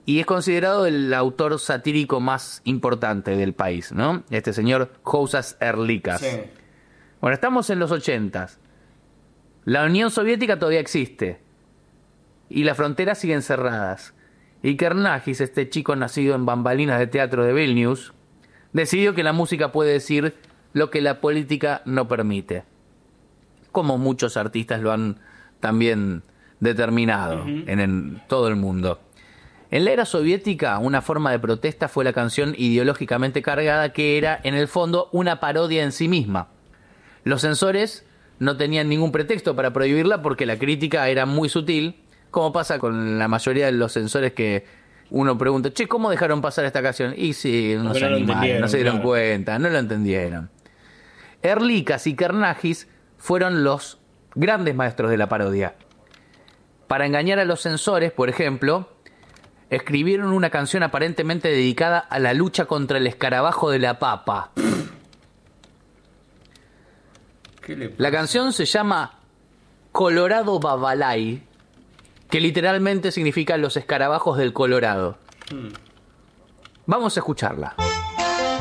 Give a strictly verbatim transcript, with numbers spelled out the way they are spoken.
y es considerado el autor satírico más importante del país, ¿no? Este señor Jousas Erlikas. Sí. Bueno, estamos en los ochentas. La Unión Soviética todavía existe y las fronteras siguen cerradas. Y Kernagis, este chico nacido en bambalinas de teatro de Vilnius, decidió que la música puede decir lo que la política no permite, como muchos artistas lo han también determinado uh-huh. en, en todo el mundo. En la era soviética, una forma de protesta fue la canción ideológicamente cargada, que era en el fondo una parodia en sí misma. Los censores no tenían ningún pretexto para prohibirla porque la crítica era muy sutil, como pasa con la mayoría de los censores que uno pregunta, che, ¿cómo dejaron pasar esta canción? Y sí, no se animaron, no se dieron claro. cuenta, no lo entendieron. Erlikas y Kernagis fueron los grandes maestros de la parodia. Para engañar a los censores, por ejemplo, escribieron una canción aparentemente dedicada a la lucha contra el escarabajo de la papa. ¿Qué le pasa? La canción se llama Colorado Babalay, que literalmente significa los escarabajos del Colorado. Hmm. Vamos a escucharla.